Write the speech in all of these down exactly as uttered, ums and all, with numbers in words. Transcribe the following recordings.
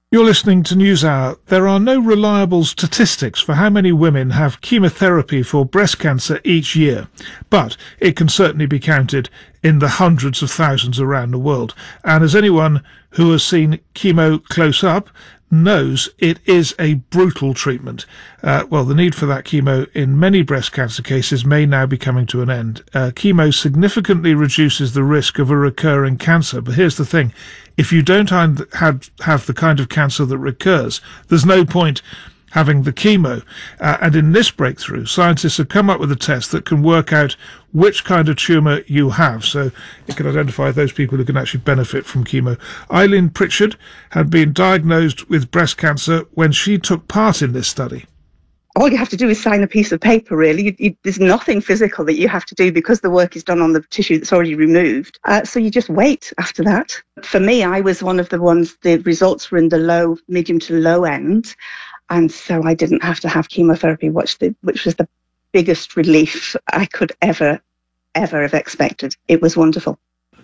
You're listening to NewsHour. There are no reliable statistics for how many women have chemotherapy for breast cancer each year, but it can certainly be counted in the hundreds of thousands around the world. And as anyone who has seen chemo close up knows, it is a brutal treatment. Uh, well, the need for that chemo in many breast cancer cases may now be coming to an end. Uh, chemo significantly reduces the risk of a recurring cancer, but here's the thing. If you don't have, have the kind of cancer that recurs, there's no point having the chemo. Uh, and in this breakthrough, scientists have come up with a test that can work out which kind of tumour you have. So it can identify those people who can actually benefit from chemo. Eileen Pritchard had been diagnosed with breast cancer when she took part in this study. All you have to do is sign a piece of paper, really. You, you, there's nothing physical that you have to do because the work is done on the tissue that's already removed. Uh, so you just wait after that. For me, I was one of the ones, the results were in the low, medium to low end. And so I didn't have to have chemotherapy, which, the, which was the biggest relief I could ever, ever have expected. It was wonderful.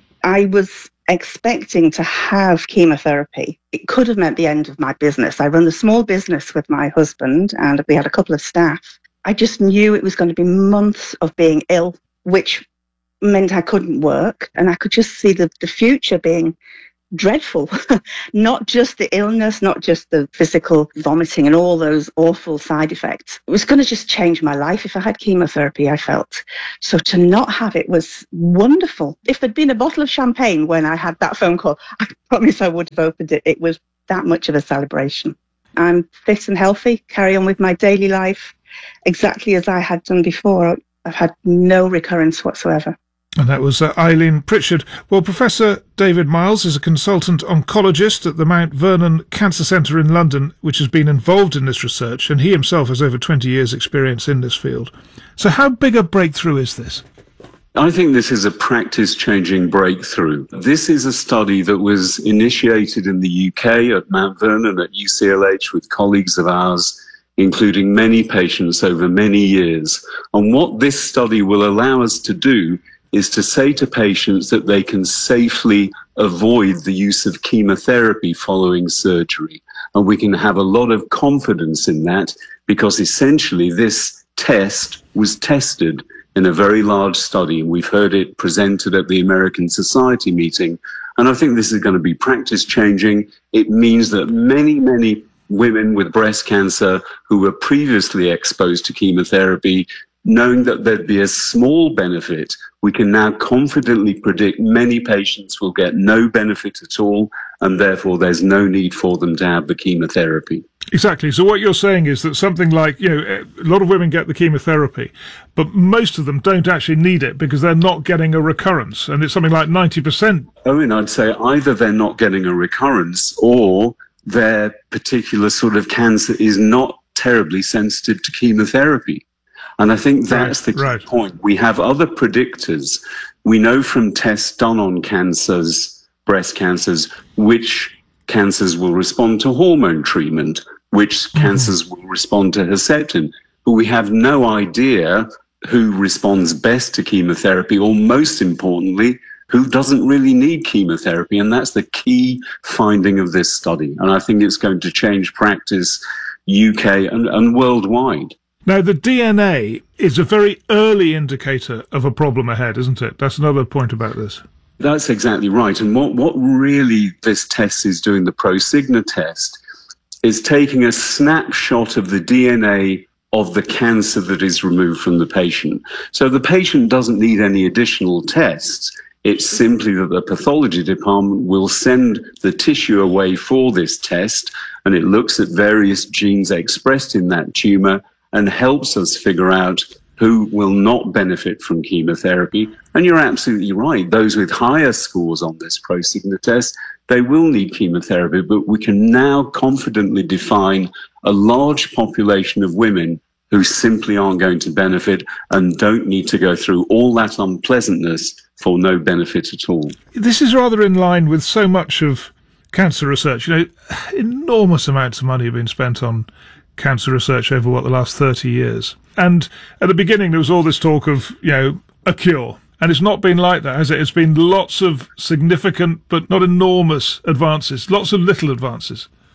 I was expecting to have chemotherapy. It could have meant the end of my business. I run a small business with my husband and we had a couple of staff. I just knew it was going to be months of being ill, which meant I couldn't work. And I could just see the, the future being dreadful. Not just the illness, not just the physical vomiting and all those awful side effects. It was going to just change my life if I had chemotherapy, I felt. So to not have it was wonderful. If there'd been a bottle of champagne when I had that phone call, I promise I would have opened it. It was that much of a celebration. I'm fit and healthy, carry on with my daily life exactly as I had done before. I've had no recurrence whatsoever. And that was uh, Eileen Pritchard. Well, Professor David Miles is a consultant oncologist at the Mount Vernon Cancer Centre in London, which has been involved in this research, and he himself has over twenty years' experience in this field. So how big a breakthrough is this? I think this is a practice-changing breakthrough. This is a study that was initiated in the U K at Mount Vernon at U C L H with colleagues of ours, including many patients over many years. And what this study will allow us to do is to say to patients that they can safely avoid the use of chemotherapy following surgery. And we can have a lot of confidence in that because essentially this test was tested in a very large study. We've heard it presented at the American Society meeting. And I think this is going to be practice changing. It means that many, many women with breast cancer who were previously exposed to chemotherapy, knowing that there'd be a small benefit, we can now confidently predict many patients will get no benefit at all, and therefore there's no need for them to have the chemotherapy. Exactly. So what you're saying is that something like, you know, a lot of women get the chemotherapy, but most of them don't actually need it because they're not getting a recurrence, and it's something like ninety percent. Owen, I'd say either they're not getting a recurrence or their particular sort of cancer is not terribly sensitive to chemotherapy. And I think that's right, the key right. point. We have other predictors. We know from tests done on cancers, breast cancers, which cancers will respond to hormone treatment, which mm-hmm. cancers will respond to Herceptin. But we have no idea who responds best to chemotherapy, or most importantly, who doesn't really need chemotherapy. And that's the key finding of this study. And I think it's going to change practice U K and, and worldwide. Now, the D N A is a very early indicator of a problem ahead, isn't it? That's another point about this. That's exactly right. And what, what really this test is doing, the Prosigna test, is taking a snapshot of the D N A of the cancer that is removed from the patient. So the patient doesn't need any additional tests. It's simply that the pathology department will send the tissue away for this test, and it looks at various genes expressed in that tumor and helps us figure out who will not benefit from chemotherapy. And you're absolutely right. Those with higher scores on this Prosigna test, they will need chemotherapy, but we can now confidently define a large population of women who simply aren't going to benefit and don't need to go through all that unpleasantness for no benefit at all. This is rather in line with so much of cancer research. You know, enormous amounts of money have been spent on cancer research over, what, the last thirty years. And at the beginning, there was all this talk of, you know, a cure. And it's not been like that, has it? It's been lots of significant but not enormous advances, lots of little advances.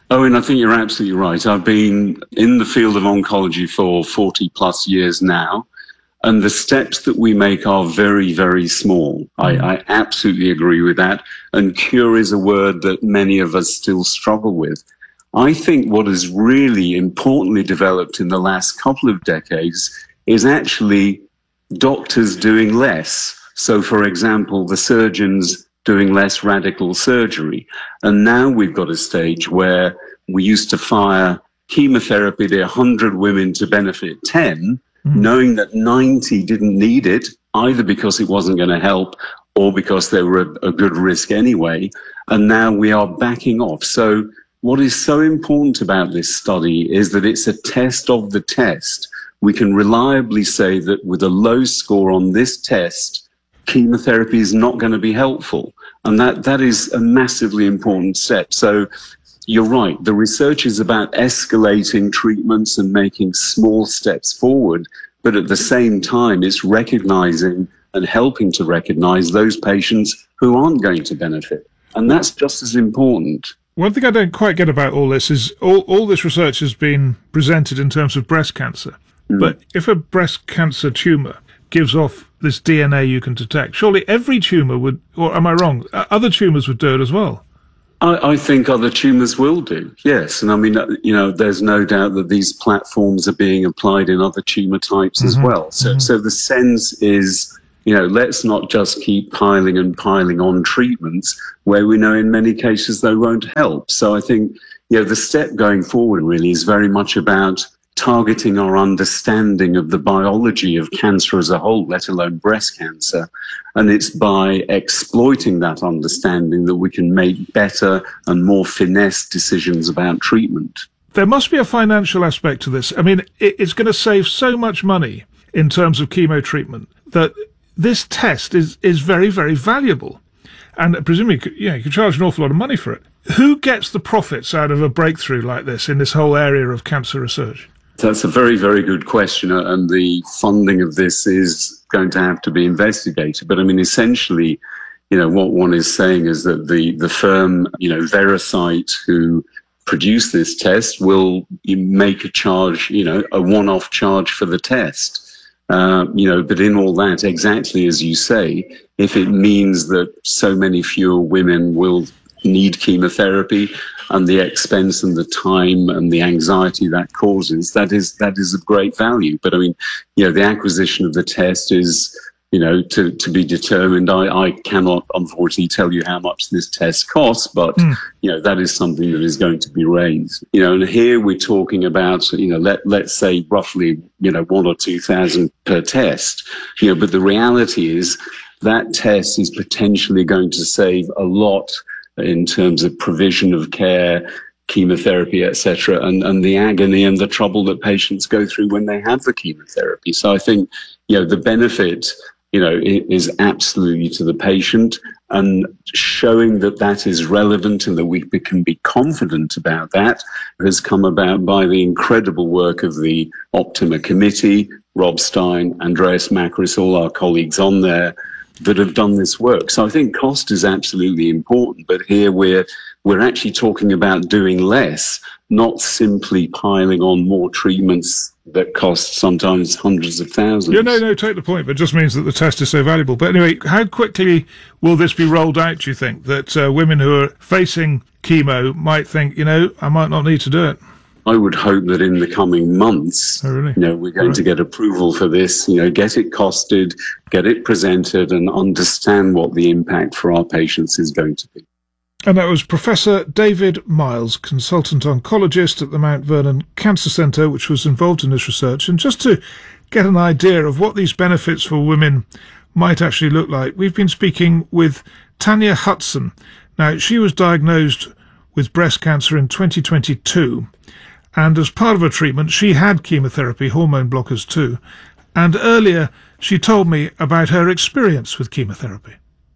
Oh, and I think you're absolutely right. I've been in the field of oncology for forty plus years now, and the steps that we make are very, very small. Mm. I, I absolutely agree with that. And cure is a word that many of us still struggle with. I think what has really importantly developed in the last couple of decades is actually doctors doing less. So, for example, the surgeons doing less radical surgery. And now we've got a stage where we used to fire chemotherapy to one hundred women to benefit ten, mm. knowing that ninety didn't need it, either because it wasn't going to help or because they were a, a good risk anyway. And now we are backing off. So what is so important about this study is that it's a test of the test. We can reliably say that with a low score on this test, chemotherapy is not going to be helpful. And that, that is a massively important step. So you're right. The research is about escalating treatments and making small steps forward. But at the same time, it's recognizing and helping to recognize those patients who aren't going to benefit. And that's just as important. One thing I don't quite get about all this is all, all this research has been presented in terms of breast cancer. Mm. But if a breast cancer tumour gives off this D N A you can detect, surely every tumour would, or am I wrong, other tumours would do it as well? I, I think other tumours will do, yes. And I mean, you know, there's no doubt that these platforms are being applied in other tumour types mm-hmm. as well. So, mm-hmm. so the sense is, you know, let's not just keep piling and piling on treatments where we know in many cases they won't help. So I think, you know, the step going forward really is very much about targeting our understanding of the biology of cancer as a whole, let alone breast cancer. And it's by exploiting that understanding that we can make better and more finesse decisions about treatment. There must be a financial aspect to this. I mean, it's going to save so much money in terms of chemo treatment that this test is, is very, very valuable. And presumably, you know, you can charge an awful lot of money for it. Who gets the profits out of a breakthrough like this in this whole area of cancer research? That's a very, very good question, and the funding of this is going to have to be investigated. But I mean, essentially, you know, what one is saying is that the, the firm, you know, Veracyte, who produced this test, will make a charge, you know, a one-off charge for the test. Uh, you know, but in all that, exactly as you say, if it means that so many fewer women will need chemotherapy and the expense and the time and the anxiety that causes, that is that is of great value. But I mean, you know, the acquisition of the test is, you know, to, to be determined. I, I cannot, unfortunately, tell you how much this test costs, but, mm. you know, that is something that is going to be raised. You know, and here we're talking about, you know, let, let's say roughly, you know, one or two thousand per test, you know, but the reality is that test is potentially going to save a lot in terms of provision of care, chemotherapy, et cetera, and, and the agony and the trouble that patients go through when they have the chemotherapy. So I think, you know, the benefit, you know, is absolutely to the patient, and showing that that is relevant and that we can be confident about that has come about by the incredible work of the Optima Committee, Rob Stein, Andreas Makris, all our colleagues on there that have done this work. So I think cost is absolutely important, but here we're we're actually talking about doing less, not simply piling on more treatments that cost sometimes hundreds of thousands. Yeah, no, no, take the point, but it just means that the test is so valuable. But anyway, how quickly will this be rolled out, do you think, that uh, women who are facing chemo might think, you know, I might not need to do it? I would hope that in the coming months, oh, really? you know, we're going right. to get approval for this, you know, get it costed, get it presented, and understand what the impact for our patients is going to be. And that was Professor David Miles, consultant oncologist at the Mount Vernon Cancer Centre, which was involved in this research. And just to get an idea of what these benefits for women might actually look like, we've been speaking with Tanya Hudson. Now, she was diagnosed with breast cancer in twenty twenty-two. And as part of her treatment, she had chemotherapy, hormone blockers too. And earlier, she told me about her experience with chemotherapy.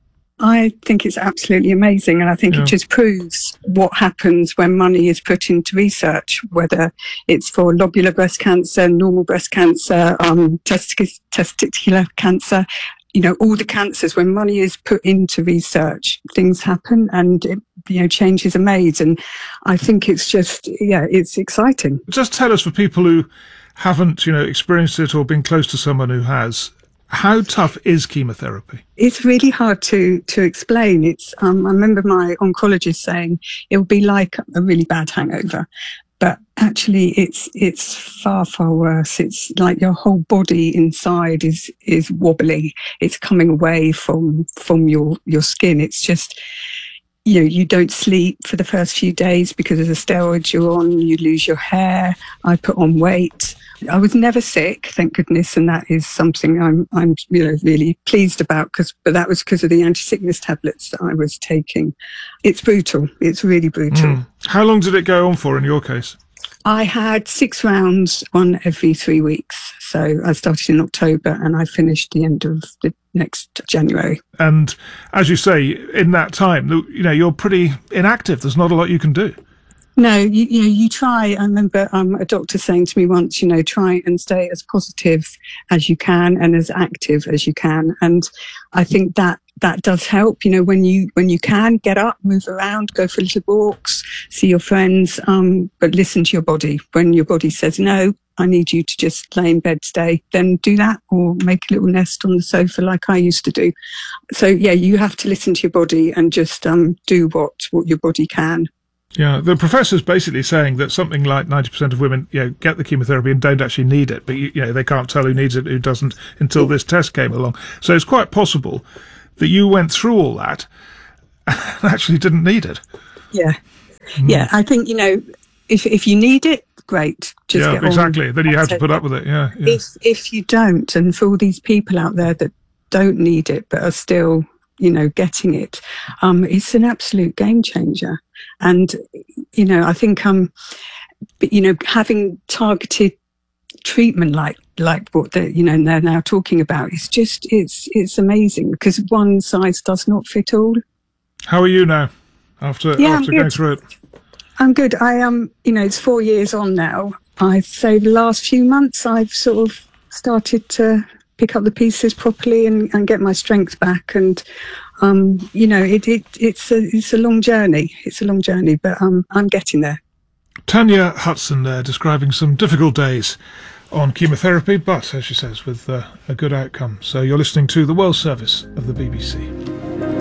I think it's absolutely amazing. And I think yeah. it just proves what happens when money is put into research, whether it's for lobular breast cancer, normal breast cancer, um, testic- testicular cancer. You know, all the cancers, when money is put into research, things happen, and it you know, changes are made. And I think it's just, yeah, it's exciting. Just tell us, for people who haven't, you know, experienced it or been close to someone who has, how tough is chemotherapy? It's really hard to to explain. It's um, I remember my oncologist saying it will be like a really bad hangover, but actually it's it's far far worse. It's like your whole body inside is is wobbly. It's coming away from from your your skin. It's just, you know, you don't sleep for the first few days because of the steroids you're on. You lose your hair. I put on weight. I was never sick, thank goodness, and that is something I'm, I'm, you know, really pleased about. Because, but that was because of the anti-sickness tablets that I was taking. It's brutal. It's really brutal. Mm. How long did it go on for in your case? I had six rounds, one every three weeks. So I started in October and I finished the end of the next January. And as you say, in that time, you know, you're pretty inactive. There's not a lot you can do. No, you, you know, you try. I remember um, a doctor saying to me once, you know, try and stay as positive as you can and as active as you can. And I think that that does help. You know, when you when you can, get up, move around, go for little walks, see your friends, um, but listen to your body. When your body says, no, I need you to just lay in bed today, then do that, or make a little nest on the sofa like I used to do. So, yeah, you have to listen to your body and just um, do what, what your body can. Yeah, the professor's basically saying that something like ninety percent of women, you know, get the chemotherapy and don't actually need it, but, you, you know, they can't tell who needs it, who doesn't, until this test came along. So it's quite possible that you went through all that and actually didn't need it. Yeah. Mm. Yeah, I think, you know, if if you need it, great. Just yeah, get exactly. on. Then you have to put up with it, yeah, yeah. If, if you don't, and for all these people out there that don't need it but are still, you know, getting it, um, it's an absolute game changer. And, you know, I think, um, you know, having targeted treatment like like what they, you know, they're now talking about, it's just, it's it's amazing, because one size does not fit all. How are you now after, yeah, after going through it? I'm good. I am, um, you know, it's four years on now. I'd say the last few months I've sort of started to pick up the pieces properly and, and get my strength back. And, um, you know, it, it it's a it's a long journey. It's a long journey, but um, I'm getting there. Tanya Hudson there, describing some difficult days on chemotherapy, but, as she says, with uh, a good outcome. So you're listening to the World Service of the B B C.